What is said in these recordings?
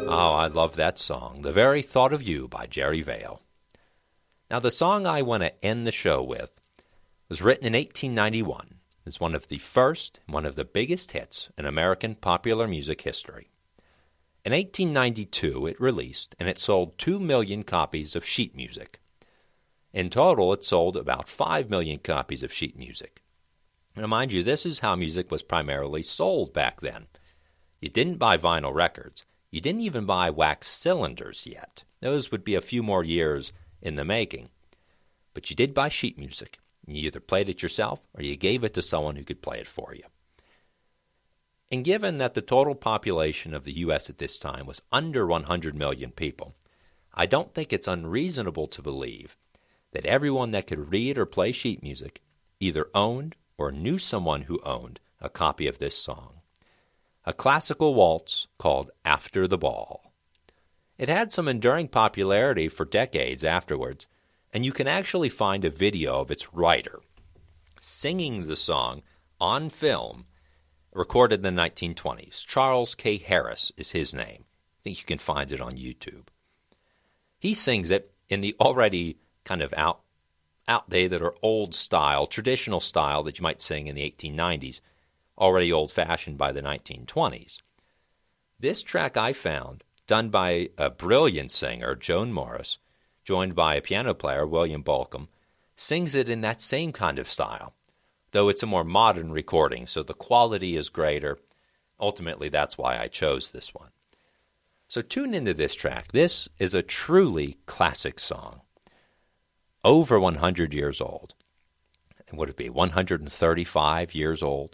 Oh, I love that song, The Very Thought of You by Jerry Vale. Now, the song I want to end the show with was written in 1891. It's one of the first and one of the biggest hits in American popular music history. In 1892, it released, and it sold 2 million copies of sheet music. In total, it sold about 5 million copies of sheet music. Now, mind you, this is how music was primarily sold back then. You didn't buy vinyl records. You didn't even buy wax cylinders yet. Those would be a few more years in the making. But you did buy sheet music. You either played it yourself or you gave it to someone who could play it for you. And given that the total population of the U.S. at this time was under 100 million people, I don't think it's unreasonable to believe that everyone that could read or play sheet music either owned or knew someone who owned a copy of this song. A classical waltz called After the Ball. It had some enduring popularity for decades afterwards, and you can actually find a video of its writer singing the song on film, recorded in the 1920s. Charles K. Harris is his name. I think you can find it on YouTube. He sings it in the already kind of outdated or old style, traditional style that you might sing in the 1890s, already old-fashioned by the 1920s. This track I found, done by a brilliant singer, Joan Morris, joined by a piano player, William Bolcom, sings it in that same kind of style, though it's a more modern recording, so the quality is greater. Ultimately, that's why I chose this one. So tune into this track. This is a truly classic song. Over 100 years old. And would it be 135 years old?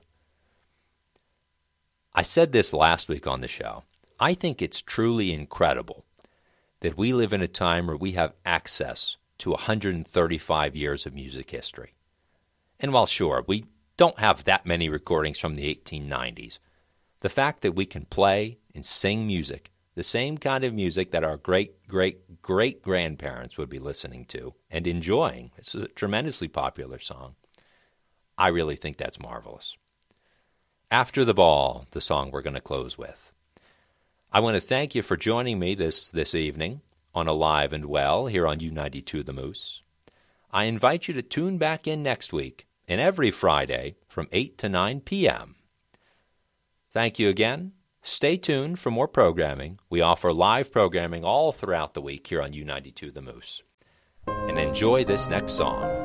I said this last week on the show. I think it's truly incredible that we live in a time where we have access to 135 years of music history. And while sure, we don't have that many recordings from the 1890s, the fact that we can play and sing music, the same kind of music that our great-great-great-grandparents would be listening to and enjoying, this is a tremendously popular song, I really think that's marvelous. After the Ball, the song we're going to close with. I want to thank you for joining me this evening on Alive and Well here on U92 The Moose. I invite you to tune back in next week and every Friday from 8 to 9 p.m. Thank you again. Stay tuned for more programming. We offer live programming all throughout the week here on U92 The Moose. And enjoy this next song.